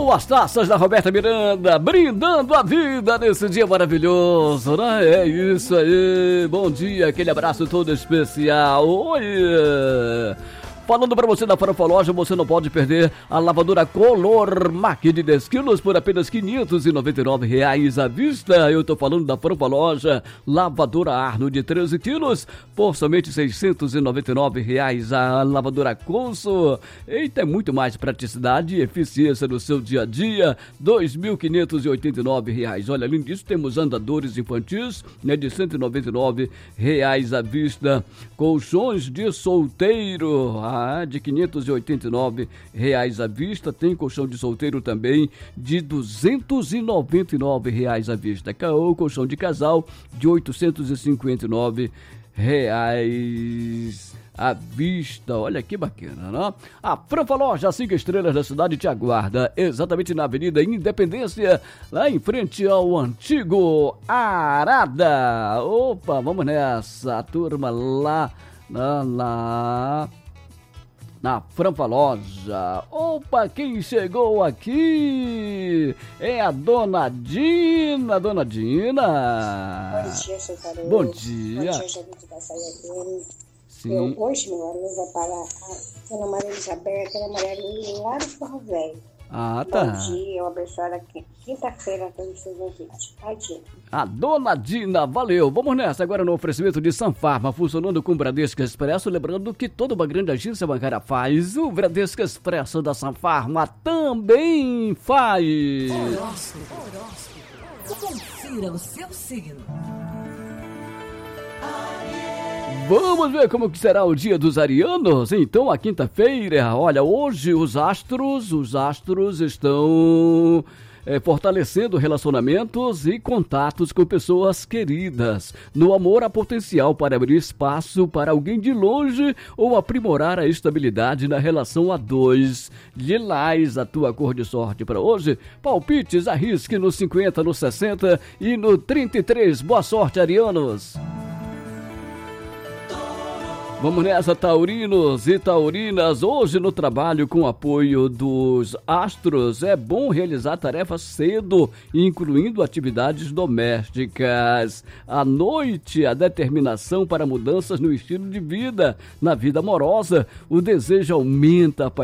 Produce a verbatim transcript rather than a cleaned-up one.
Duas taças da Roberta Miranda, brindando a vida nesse dia maravilhoso, né? É isso aí. Bom dia, aquele abraço todo especial. Oi! Falando pra você da Farofa Loja, você não pode perder a lavadora Color Mac de dez quilos por apenas quinhentos e noventa e nove reais à vista. Eu tô falando da Farofa Loja, lavadora Arno de treze quilos por somente seiscentos e noventa e nove reais. A lavadora Conso, eita, é muito mais praticidade e eficiência no seu dia a dia, dois mil quinhentos e oitenta e nove reais. Olha, além disso, temos andadores infantis, né, de cento e noventa e nove reais à vista, colchões de solteiro, ah, de quinhentos e oitenta e nove reais à vista, tem colchão de solteiro também de duzentos e noventa e nove reais à vista, caô, colchão de casal de oitocentos e cinquenta e nove reais à vista. Olha que bacana, né? A Franfa Loja, cinco estrelas da cidade, te aguarda exatamente na Avenida Independência, lá em frente ao antigo Arada. Opa, vamos nessa, a turma lá, lá, lá na Franfa Loja. Opa, quem chegou aqui é a Dona Dina. Dona Dina. Bom dia, seu Carol. Bom dia. Bom dia, Javite da Sayadene. Sim. Eu, hoje, meu amigo, vai para a Dona Maria Elizabeth, a Dona Maria Lili, lá do Forro Velho. Ah, tá. Bom dia, eu abençoado aqui. Quinta-feira, a todos os seus ouvintes. Tadinho. A Dona Dina, valeu. Vamos nessa agora no oferecimento de Sanfarma, funcionando com o Bradesco Expresso. Lembrando que toda uma grande agência bancária faz, o Bradesco Expresso da Sanfarma também faz. Horóscopo. Horóscopo. Confira o seu signo. Vamos ver como que será o dia dos arianos? Então, a quinta-feira, olha, hoje os astros, os astros estão é, fortalecendo relacionamentos e contatos com pessoas queridas. No amor, há potencial para abrir espaço para alguém de longe ou aprimorar a estabilidade na relação a dois. Lilás, a tua cor de sorte para hoje. Palpites, arrisque no cinquenta, no sessenta e no trinta e três. Boa sorte, arianos! Vamos nessa, taurinos e taurinas. Hoje no trabalho, com apoio dos astros, é bom realizar tarefas cedo, incluindo atividades domésticas. À noite, a determinação para mudanças no estilo de vida. Na vida amorosa, o desejo aumenta, a